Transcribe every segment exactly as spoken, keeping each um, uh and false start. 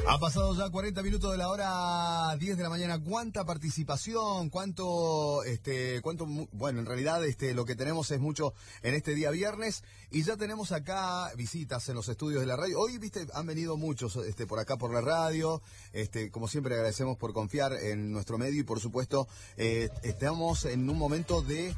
Ha pasado ya cuarenta minutos de la hora diez de la mañana. ¿Cuánta participación? ¿Cuánto, este, cuánto, bueno, en realidad, este, lo que tenemos es mucho en este día viernes. Y ya tenemos acá visitas en los estudios de la radio. Hoy, viste, han venido muchos, este, por acá por la radio. Este, como siempre agradecemos por confiar en nuestro medio y por supuesto, eh, estamos en un momento de,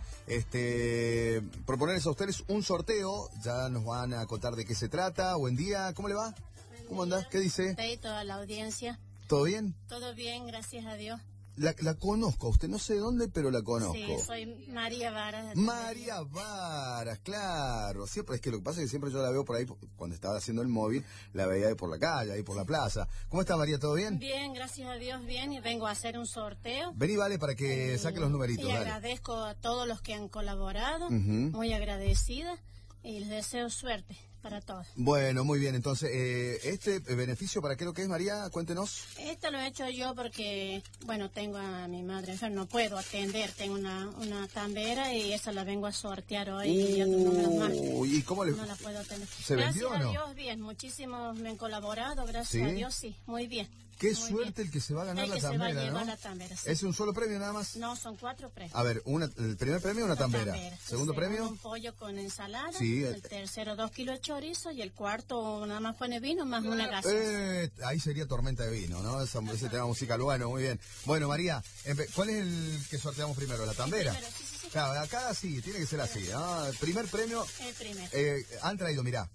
este, proponerles a ustedes un sorteo. Ya nos van a contar de qué se trata. Buen día, ¿cómo le va? ¿Cómo andás? ¿Qué dice? Y toda la audiencia. ¿Todo bien? Todo bien, gracias a Dios. La, la conozco, usted no sé dónde, pero la conozco. Sí, soy María Varas. María Varas, claro. Siempre, es que lo que pasa es que siempre yo la veo por ahí, cuando estaba haciendo el móvil, la veía ahí por la calle, ahí por la plaza. ¿Cómo está, María? ¿Todo bien? Bien, gracias a Dios, bien. Y vengo a hacer un sorteo. Vení, vale, para que y, saque los numeritos. Y dale. agradezco a todos los que han colaborado. Uh-huh. Muy agradecida. Y les deseo suerte para todos. Bueno, muy bien. Entonces, eh, ¿este beneficio para qué lo que es, María? Cuéntenos. Esto lo he hecho yo porque, bueno, tengo a mi madre enferma, no puedo atender, tengo una, una tambera y esa la vengo a sortear hoy uh, y otros números más. ¿Y cómo le... No la puedo atender. ¿Se gracias vendió o no? Gracias a Dios, bien. Muchísimos me han colaborado, gracias ¿Sí? a Dios, sí. Muy bien. Qué muy suerte bien. el que se va a ganar el la que tambera, se va a llevar ¿no? la tambera, sí. ¿Es un solo premio nada más? No, son cuatro premios. A ver, una, el primer premio una, una tambera. tambera. ¿Segundo sí, premio? Un pollo con ensalada. Sí. El tercero, dos kilos de chorizo. Y el cuarto, nada más pone vino, más una gaseosa. Eh, ahí sería tormenta de vino, ¿no? Esa, ese tema musical. Bueno, muy bien. Bueno, María, ¿cuál es el que sorteamos primero? ¿La tambera? Primero, sí, sí, sí. Claro, acá sí, tiene que ser así, ¿no? El primer premio. El primero. Eh, han traído, mirá,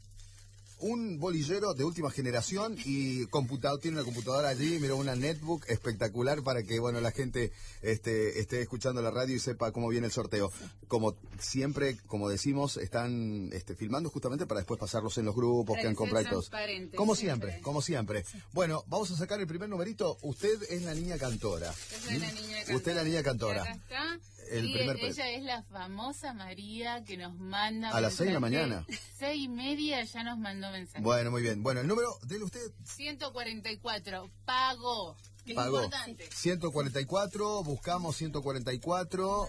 un bolillero de última generación y computador, tiene una computadora allí, mira, una netbook espectacular para que, bueno, la gente este, esté escuchando la radio y sepa cómo viene el sorteo. Como siempre, como decimos, están este, filmando justamente para después pasarlos en los grupos que han comprado todos. Como siempre, siempre, como siempre. Sí. Bueno, vamos a sacar el primer numerito. Usted es la niña cantora. Yo soy la niña cantora. Usted es la niña cantora. Acá está. El y primer ella es la famosa María que nos manda a las seis de la mañana. Seis y media ya nos mandó mensaje. Bueno, muy bien. Bueno, el número, dele usted. ciento cuarenta y cuatro, pago. Que Pagó. Es importante. ciento cuarenta y cuatro, buscamos ciento cuarenta y cuatro.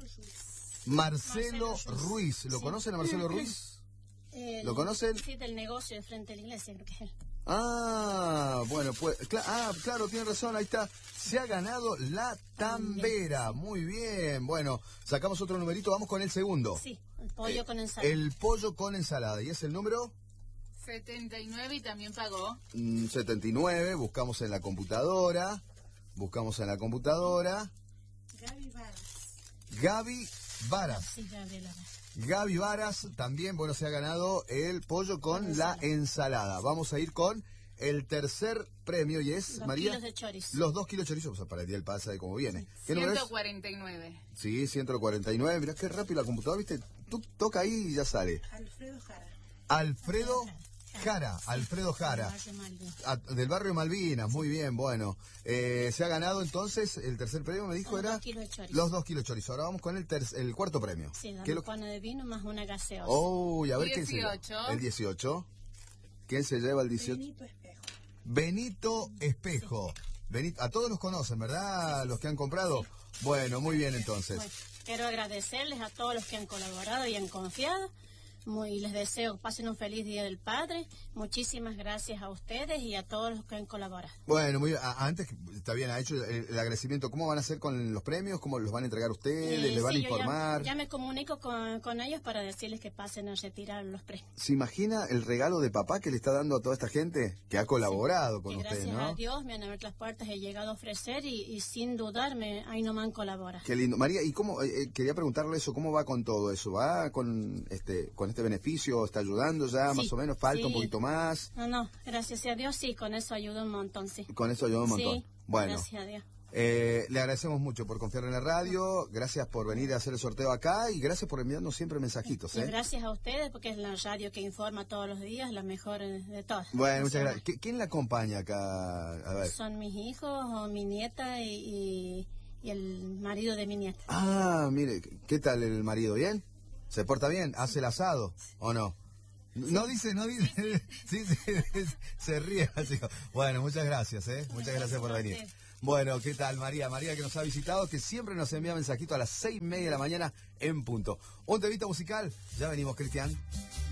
Marcelo, Marcelo Ruiz. ¿Lo sí. conocen a Marcelo Ruiz? El, ¿Lo conocen? Sí, del negocio de frente a la iglesia, creo que es él. Ah, bueno, pues, cl ah, claro, tiene razón, ahí está. Se ha ganado la tambera. Muy bien. Bueno, sacamos otro numerito, vamos con el segundo. Sí, el pollo eh, con ensalada. El pollo con ensalada. ¿Y es el número? setenta y nueve y también pagó. Mm, setenta y nueve, buscamos en la computadora. Buscamos en la computadora. Gaby Varas. Gaby Varas. Sí, Gabriela Varas. Gaby Varas también, bueno, se ha ganado el pollo con, con la ensalada. Vamos a ir con el tercer premio y es, dos María. Kilos de chorizo. Los dos kilos de chorizo, o sea, para el día del pasa de cómo viene. ¿Qué ciento cuarenta y nueve. Sí, ciento cuarenta y nueve. Mirá qué rápido la computadora, ¿viste? Tú toca ahí y ya sale. Alfredo Jara. Alfredo Jara, sí, Alfredo Jara, a, del barrio Malvinas, muy bien, bueno. Eh, se ha ganado entonces, el tercer premio me dijo los era... Dos kilos de chorizo. Los dos kilos de chorizo. Ahora vamos con el, ter el cuarto premio. Sí, ¿Qué lo... pone de vino más una gaseosa. Oh, y a ver dieciocho. qué se lleva. El dieciocho. ¿Quién se lleva el dieciocho? Benito Espejo. Benito Espejo. Sí. Benito, a todos los conocen, ¿verdad? Sí, sí. Los que han comprado. Sí. Bueno, muy bien entonces. Bueno, quiero agradecerles a todos los que han colaborado y han confiado. Muy, les deseo que pasen un feliz Día del Padre. Muchísimas gracias a ustedes y a todos los que han colaborado. Bueno, muy bien. Antes, está bien, ha hecho el, el agradecimiento. ¿Cómo van a hacer con los premios? ¿Cómo los van a entregar ustedes? Eh, ¿Les van sí, a informar? Ya, ya me comunico con, con ellos para decirles que pasen a retirar los premios. ¿Se imagina el regalo de papá que le está dando a toda esta gente que ha colaborado sí, con ustedes, gracias ¿no? Gracias a Dios me han abierto las puertas, he llegado a ofrecer y, y sin dudarme, ahí no me han colaborado. Qué lindo. María, ¿y cómo? Eh, quería preguntarle eso, ¿cómo va con todo eso? ¿Va con este, con este beneficio? ¿Está ayudando ya, sí, más o menos? ¿Falta sí. un poquito más? No, no, gracias a Dios, sí, con eso ayuda un montón, sí. Con eso ayuda un montón. Sí, bueno, gracias a Dios. Eh, le agradecemos mucho por confiar en la radio, gracias por venir a hacer el sorteo acá y gracias por enviarnos siempre mensajitos. ¿eh? Gracias a ustedes porque es la radio que informa todos los días, la mejor de todas. Bueno, muchas gracias. ¿Quién la acompaña acá? A ver. Son mis hijos, mi nieta y, y, y el marido de mi nieta. Ah, mire, ¿qué tal el marido? ¿Bien? ¿Se porta bien? ¿Hace el asado o no? No dice, no dice, sí, sí, se ríe así. Bueno, muchas gracias, ¿eh? Muchas gracias por venir. Bueno, ¿qué tal María? María que nos ha visitado, que siempre nos envía mensajito a las seis y media de la mañana en punto. Un temita musical, ya venimos, Cristian.